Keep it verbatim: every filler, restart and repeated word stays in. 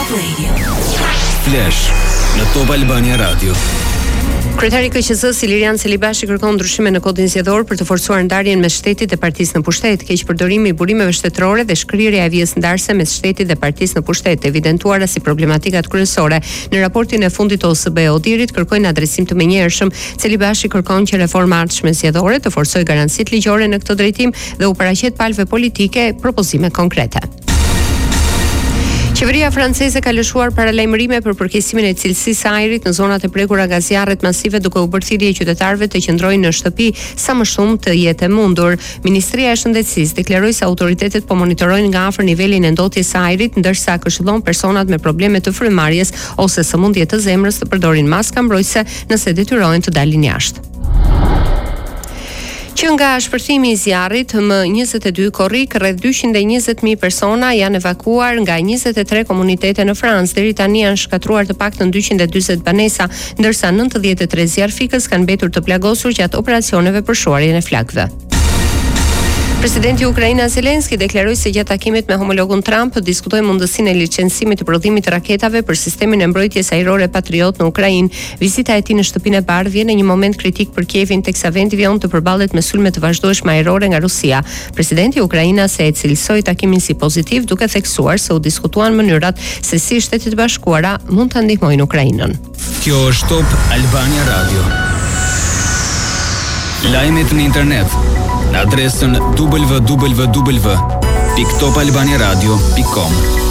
Top Radio. Flash në Top Albania Radio. Kryetari i K Q Z-s Ilirian Celibashi kërkon ndryshime në kodin zgjedhor për të forcuar ndarjen mes shtetit dhe partisë në pushtet, keq përdorimi i burimeve shtetërore dhe shkrirja e vijës ndarëse mes shtetit dhe partisë në pushtet, evidentuara si problematikat kryesore në raportin e fundit të O S B Odirit, kërkojnë adresim të menjëhershëm. Celibashi kërkon që reforma ardhshme zgjedhore të forcojë garancitë ligjore në këtë drejtim dhe u paraqet palëve politike propozime konkrete. Qeveria franceze ka lëshuar paralajmërime për përkesimin e cilësisë së ajrit në zonat e prekura nga zjarret masive, duke u bërë thirrje qytetarëve të qëndrojnë në shtëpi sa më shumë të jetë e mundur. Ministria e Shëndetësisë deklaroi se autoritetet po monitorojnë nga afër nivelin e ndotjes së ajrit, ndërsa këshillon personat me probleme të frymëmarrjes ose sëmundje të zemrës të përdorin maska mbrojtëse nëse detyrohen të dalin jashtë. Që nga shpërthimi i zjarrit më njëzet e dy korrik, rreth dyqind e njëzet mijë persona janë evakuar nga njëzet e tre komunitete në Francë. Deri tani janë shkatruar të paktën dyqind e dyzet banesa, ndërsa nëntëdhjetë e tre zjarrfikës kanë mbetur të plagosur gjatë operacioneve për shuarjen e flakëve. Presidenti i Ukrainës Zelenski deklaroi se gjatë takimit me homologun Trump diskutoi mundësinë e licencimit të prodhimit të raketave për sistemin e mbrojtjes ajrore Patriot në Ukrainë. Vizita e tij në shtëpinë e Bardhë vjen në një moment kritik për Kievin, teksa vendi vjen të përballet me sulme të vazhdueshme ajrore nga Rusia. Presidenti i Ukrainës e cilësoi takimin si pozitiv, duke theksuar se u diskutuan mënyrat se si Shtetet e Bashkuara mund ta ndihmojnë Ukrainën. Kjo është Top Albania Radio. Lajmet në internet në adresën w w w pikë top albania radio pikë com.